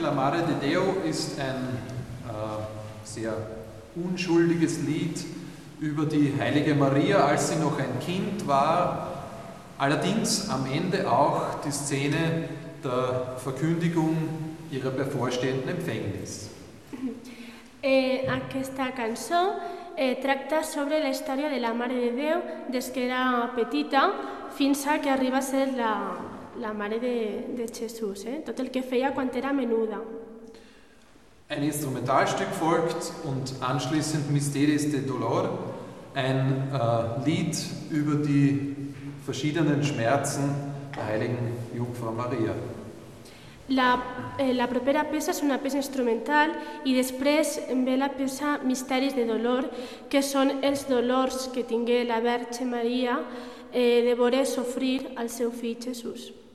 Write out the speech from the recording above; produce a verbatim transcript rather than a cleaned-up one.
La Madre de Déu ist ein äh, sehr unschuldiges Lied über die heilige Maria, als sie noch ein Kind war. Allerdings am Ende auch die Szene der Verkündigung ihrer bevorstehenden Empfängnis. Eh, aquesta cançó eh, tracta sobre la història de la Mare de Déu des que era petita fins a que arriba a ser la, la Mare de, de Jesús, eh? Tot el que feia quan era menuda. Ein Instrumentalstück folgt und anschließend Misteris de Dolor, ein äh, Lied über die verschiedenen Schmerzen der heiligen Jungfrau Maria. La, eh, la propera peça és una peça instrumental i després ve la peça Misteris de Dolor, que són els dolors que tingué la Verge Maria eh, de veure sofrir al seu fill Jesús.